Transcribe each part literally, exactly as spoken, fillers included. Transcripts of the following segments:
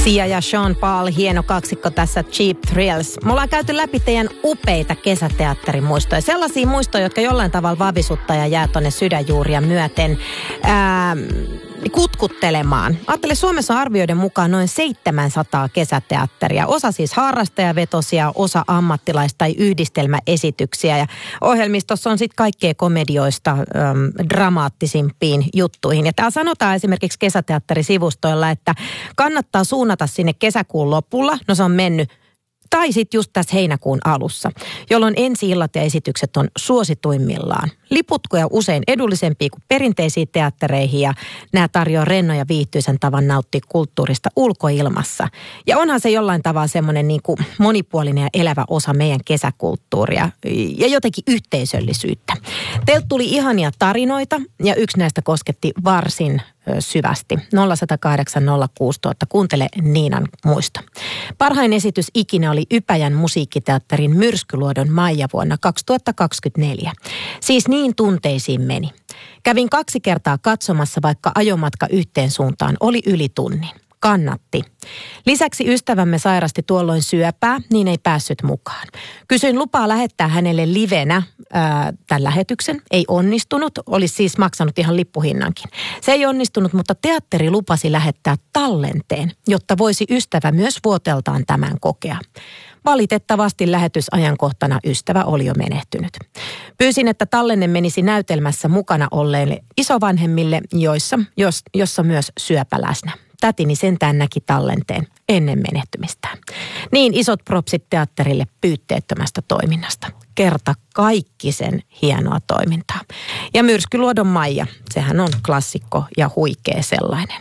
Sia ja Sean Paul, hieno kaksikko tässä Cheap Thrills. Me ollaan käyty läpi teidän upeita kesäteatterin muistoja. Sellaisia muistoja, jotka jollain tavalla vavisuttaa ja jää tonne sydänjuuria myöten ää, kutkuttelemaan. Ajattele, Suomessa on arvioiden mukaan noin seitsemänsataa kesäteatteria. Osa siis harrastajavetosia, osa ammattilais- tai yhdistelmäesityksiä. Ja ohjelmistossa on sitten kaikkea komedioista äm, dramaattisimpiin juttuihin. Ja täällä sanotaan esimerkiksi kesäteatterisivustoilla, että kannattaa suunnata sinne kesäkuun lopulla. No se on mennyt. Tai sitten just tässä heinäkuun alussa, jolloin ensi-illat ja esitykset on suosituimmillaan. Liputkoja usein edullisempia kuin perinteisiin teattereihin ja nämä tarjoaa rennon ja viihtyisen tavan nauttia kulttuurista ulkoilmassa. Ja onhan se jollain tavalla semmoinen niin kuin monipuolinen ja elävä osa meidän kesäkulttuuria ja jotenkin yhteisöllisyyttä. Teiltä tuli ihania tarinoita ja yksi näistä kosketti varsin syvästi. nolla yksi nolla kahdeksan nolla kuusi nolla nolla nolla. Kuuntele Niinan muisto. Parhain esitys ikinä oli Ypäjän musiikkiteatterin Myrskyluodon Maija vuonna kaksituhattakaksikymmentäneljä. Siis niin tunteisiin meni. Kävin kaksi kertaa katsomassa, vaikka ajomatka yhteen suuntaan oli yli tunnin. Kannatti. Lisäksi ystävämme sairasti tuolloin syöpää, niin ei päässyt mukaan. Kysyin lupaa lähettää hänelle livenä ää, tämän lähetyksen. Ei onnistunut, olisi siis maksanut ihan lippuhinnankin. Se ei onnistunut, mutta teatteri lupasi lähettää tallenteen, jotta voisi ystävä myös vuoteltaan tämän kokea. Valitettavasti lähetysajankohtana ystävä oli jo menehtynyt. Pyysin, että tallenne menisi näytelmässä mukana olleille isovanhemmille, joissa, jos, jossa myös syöpä läsnä. Tätini sentään näki tallenteen ennen menehtymistään. Niin isot propsit teatterille pyytteettömästä toiminnasta. Kerta kaikki sen hienoa toimintaa. Ja Myrskyluodon Maija, sehän on klassikko ja huikea sellainen.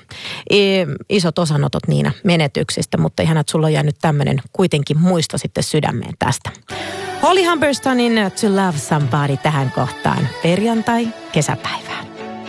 Isot osanotot Niina menetyksistä, mutta ihan, että sulla on jäänyt tämmöinen kuitenkin muisto sitten sydämeen tästä. Holly Humberstonin To Love Somebody tähän kohtaan perjantai kesäpäivää.